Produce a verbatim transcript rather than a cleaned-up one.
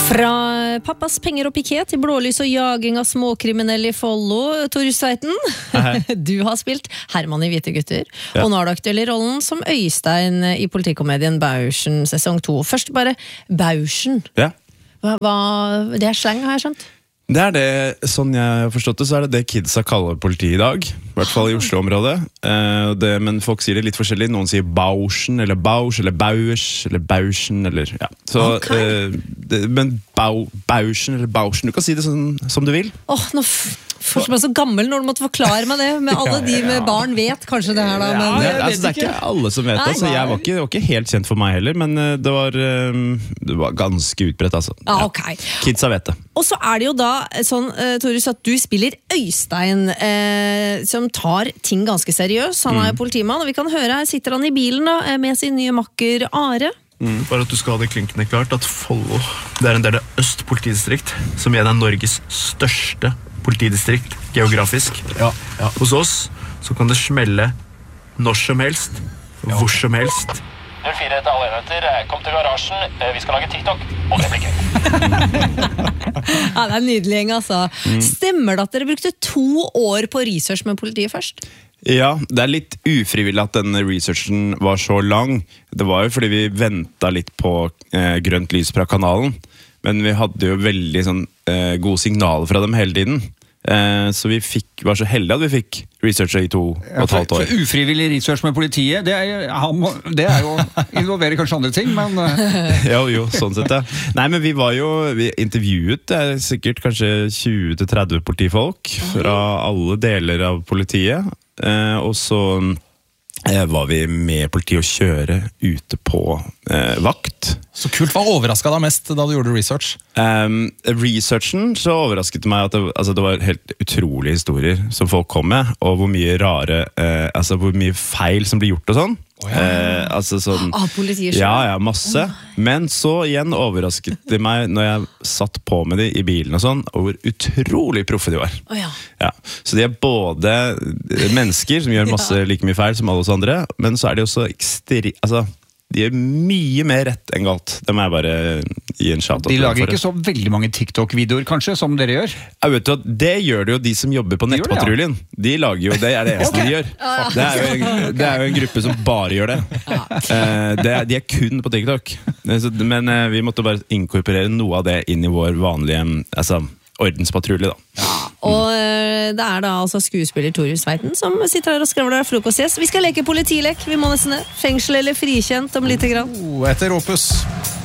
Fra pappas penger og piket til blålys og jaging av småkriminelle i Follo, Tore Tveiten. Du har spilt Herman i Hvite gutter, ja. Og nå er du aktuell i rollen som Øystein i politikomedien Bauschen sesong to. Først bare Bauschen. Ja. Hva, hva, det er slang, har jeg skjønt? Det er det, sånn jeg har forstått det, så er det det kidsa kaller politiet i dag. I hvert fall i Oslo-området. Eh, det, men folk sier det litt forskjellig. Noen sier Bauschen, eller Bausch, eller Bauers, eller Bauschen, eller ja. Så, okay. eh, det, men Bau, Bauschen, eller Bauschen, du kan si det sånn som du vil. Åh, oh, nå føler meg så gammel når du måtte forklare meg det. Men alle de med barn vet kanskje det her da. Men... Ja, det, altså, det er ikke alle som vet det, så jeg var ikke, det var ikke helt kjent for meg heller, men det var, det var ganske utbredt, altså. Ah, okay. Kidsa vet det. Og så er det jo da sånn, Torus, at du spiller Øystein, eh, som tar ting ganske seriøst. Han er jo politimann, og vi kan høre, her sitter han i bilen da, med sin nye makker Are. Mm. Bare at du skal ha det klinkende klart at Follo, det er en del av Øst politidistrikt, som er Norges største politidistrikt, geografisk. Ja, ja. Hos oss så kan det smelle når som helst, ja. Hvor som helst. null fire til alle enheter, kom til garasjen, vi skal lage TikTok, og det blir gøy. Ja, det er nydelig gjeng, altså. Mm. Stemmer det at dere brukte to år på research med politiet først? Ja, det er litt ufrivillig at denne researchen var så lang. Det var jo fordi vi ventet litt på eh, grønt lys fra kanalen. Men vi hadde jo veldig sånn, eh, gode signaler fra dem hele tiden. Eh, så vi fikk, var så heldige at vi fikk researchet i to og et halvt år. For, for ufrivillig research med politiet, det er, han, det er jo involverer kanskje andre ting, men... jo, jo, sånn sett, ja. Nei, men vi var jo, vi intervjuet det er sikkert kanskje tjue til tretti politifolk fra alle deler av politiet. Eh, og så... var vi med politiet å kjøre ute på eh, vakt. Så kult, hva overrasket deg mest da du gjorde research? Um, researchen så overrasket det meg at det, altså, det var helt utrolige historier som folk kom med, og hvor mye rare, eh, altså hvor mye feil som blir gjort og sånn. Oh, ja. eh, altså sånn ah, politiet selv? Ja, ja, masse. Oh, men så igjen overrasket det meg når jeg satt på med de i bilen og sånn, og hvor utrolig proffe de var. Oh, ja. Ja. Så de er både mennesker som gjør masse like mye feil som alle oss andre, men så er de også ekstremt, altså de er mye mer rett enn galt. Det må jeg bare gi en shout-out. De lager ikke så veldig mange TikTok-videoer, kanskje, som dere gjør? Jeg vet du, det gjør det jo de som jobber på de Nettpatruljen. Det, ja. De lager jo, det er det eneste okay. de gjør. Det er, jo, det er jo en gruppe som bare gjør det. Ja. det er, de er kun på TikTok. Men vi måtte bare inkorporere noe av det inn i vår vanlige altså, ordenspatrulje, da. Ja. Og det er da altså skuespiller Tore Tveiten som sitter her og skravler frokostgjest. Vi skal leke politilek, vi må nesten det. Fengsel eller frikjent om lite grann. Oh, etter Opus.